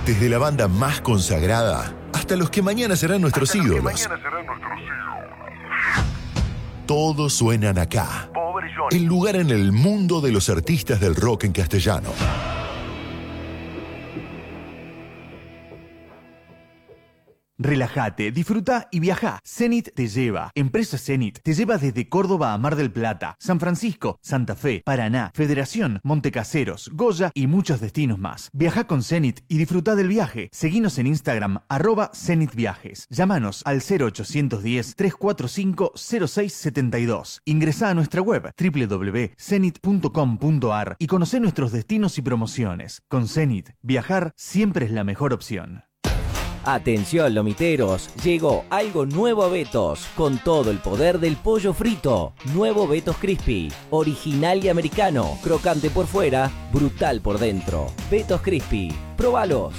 Desde la banda más consagrada hasta los que mañana serán nuestros ídolos. Todos suenan acá. El lugar en el mundo de los artistas del rock en castellano. Relájate, disfruta y viaja. Zenit te lleva. Empresa Zenit te lleva desde Córdoba a Mar del Plata, San Francisco, Santa Fe, Paraná, Federación, Montecaseros, Goya y muchos destinos más. Viaja con Zenit y disfruta del viaje. Seguinos en Instagram, @ZenitViajes. Llámanos al 0810-345-0672. Ingresá a nuestra web www.zenit.com.ar y conocé nuestros destinos y promociones. Con Zenit, viajar siempre es la mejor opción. Atención lomiteros, llegó algo nuevo a Betos, con todo el poder del pollo frito. Nuevo Betos Crispy, original y americano, crocante por fuera, brutal por dentro. Betos Crispy, próbalos.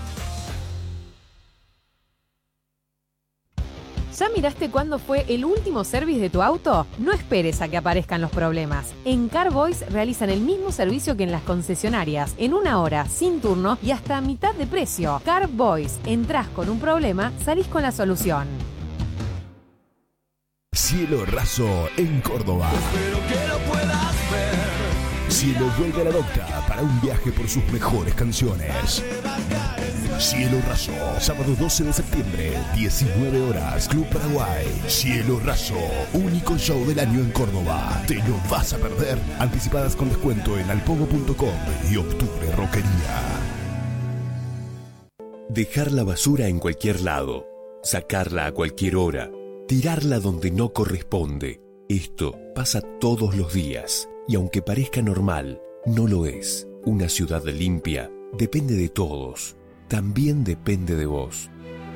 ¿Ya miraste cuándo fue el último service de tu auto? No esperes a que aparezcan los problemas. En Carboys realizan el mismo servicio que en las concesionarias, en 1 hora, sin turno y hasta a mitad de precio. Carboys, entrás con un problema, salís con la solución. Cielo Raso en Córdoba. Espero que lo puedas ver. Cielo vuelve a la docta para un viaje por sus mejores canciones. Cielo Raso, sábado 12 de septiembre, 19 horas, Club Paraguay. Cielo Raso, único show del año en Córdoba. Te lo vas a perder. Anticipadas con descuento en alpogo.com y Octubre Roquería. Dejar la basura en cualquier lado, sacarla a cualquier hora, tirarla donde no corresponde. Esto pasa todos los días y aunque parezca normal, no lo es. Una ciudad limpia depende de todos. También depende de vos.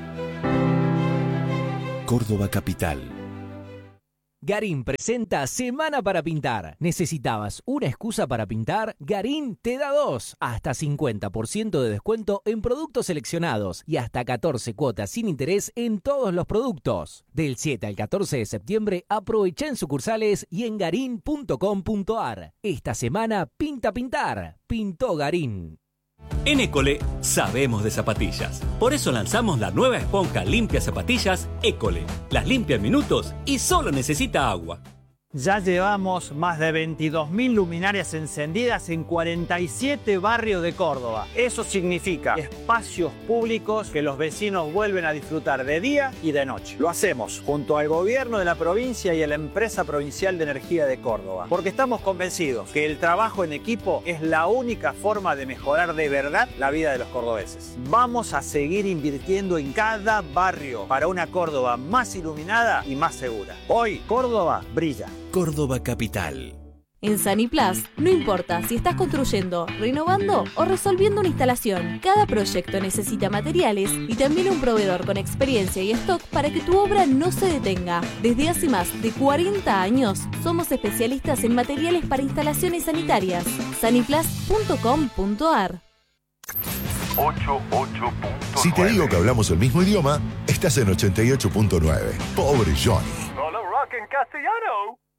Córdoba Capital. Garín presenta Semana para Pintar. ¿Necesitabas una excusa para pintar? Garín te da 2. Hasta 50% de descuento en productos seleccionados y hasta 14 cuotas sin interés en todos los productos. Del 7 al 14 de septiembre, aprovecha en sucursales y en garín.com.ar. Esta semana, pintar. Pintó Garín. En École sabemos de zapatillas. Por eso lanzamos la nueva esponja limpia zapatillas École. Las limpia en minutos y solo necesita agua. Ya llevamos más de 22.000 luminarias encendidas en 47 barrios de Córdoba. Eso significa espacios públicos que los vecinos vuelven a disfrutar de día y de noche. Lo hacemos junto al gobierno de la provincia y a la empresa provincial de energía de Córdoba, porque estamos convencidos que el trabajo en equipo es la única forma de mejorar de verdad la vida de los cordobeses. Vamos a seguir invirtiendo en cada barrio para una Córdoba más iluminada y más segura. Hoy, Córdoba brilla. Córdoba Capital. En Saniplas, no importa si estás construyendo, renovando o resolviendo una instalación, cada proyecto necesita materiales y también un proveedor con experiencia y stock para que tu obra no se detenga. Desde hace más de 40 años, somos especialistas en materiales para instalaciones sanitarias. saniplas.com.ar. Si te digo que hablamos el mismo idioma, estás en 88.9. Pobre Johnny. Solo rock en castellano.